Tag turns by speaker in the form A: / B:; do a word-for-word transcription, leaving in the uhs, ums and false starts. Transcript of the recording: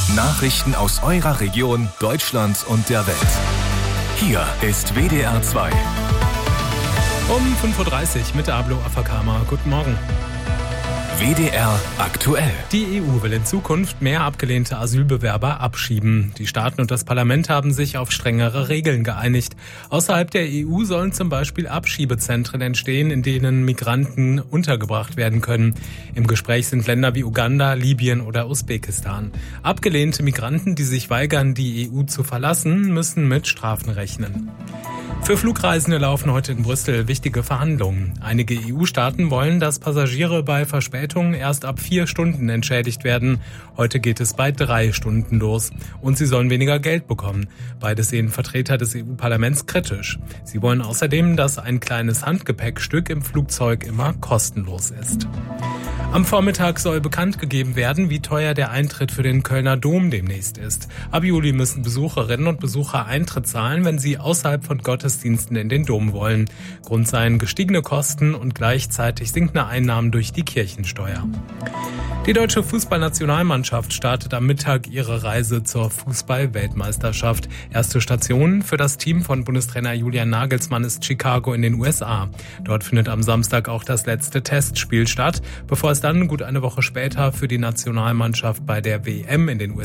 A: Nachrichten aus eurer Region, Deutschland und der Welt. Hier ist W D R zwei.
B: Um fünf Uhr dreißig mit Ablo Afakama. Guten Morgen.
A: W D R aktuell.
B: Die E U will in Zukunft mehr abgelehnte Asylbewerber abschieben. Die Staaten und das Parlament haben sich auf strengere Regeln geeinigt. Außerhalb der E U sollen zum Beispiel Abschiebezentren entstehen, in denen Migranten untergebracht werden können. Im Gespräch sind Länder wie Uganda, Libyen oder Usbekistan. Abgelehnte Migranten, die sich weigern, die E U zu verlassen, müssen mit Strafen rechnen. Für Flugreisende laufen heute in Brüssel wichtige Verhandlungen. Einige E U-Staaten wollen, dass Passagiere bei Verspätungen erst ab vier Stunden entschädigt werden. Heute geht es bei drei Stunden los. Und sie sollen weniger Geld bekommen. Beides sehen Vertreter des E U-Parlaments kritisch. Sie wollen außerdem, dass ein kleines Handgepäckstück im Flugzeug immer kostenlos ist. Am Vormittag soll bekannt gegeben werden, wie teuer der Eintritt für den Kölner Dom demnächst ist. Ab Juli müssen Besucherinnen und Besucher Eintritt zahlen, wenn sie außerhalb von Gottesdiensten in den Dom wollen. Grund seien gestiegene Kosten und gleichzeitig sinkende Einnahmen durch die Kirchensteuer. Die deutsche Fußballnationalmannschaft startet am Mittag ihre Reise zur Fußball-Weltmeisterschaft. Erste Station für das Team von Bundestrainer Julian Nagelsmann ist Chicago in den U S A. Dort findet am Samstag auch das letzte Testspiel statt, bevor es dann gut eine Woche später für die Nationalmannschaft bei der W M in den U S A